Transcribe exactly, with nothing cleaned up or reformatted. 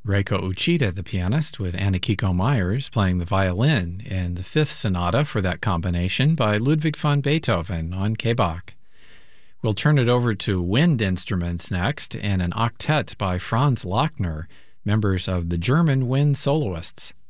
Reiko Uchida, the pianist, with Anakiko Myers playing the violin in the fifth sonata for that combination by Ludwig van Beethoven on K Bach. We'll turn it over to wind instruments next and an octet by Franz Lochner, members of the German Wind Soloists.